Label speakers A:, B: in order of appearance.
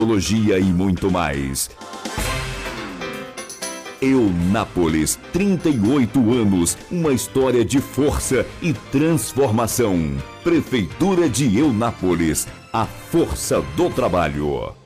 A: tecnologia e muito mais. Eunápolis, 38 anos, uma história de força e transformação. Prefeitura de Eunápolis, a força do trabalho.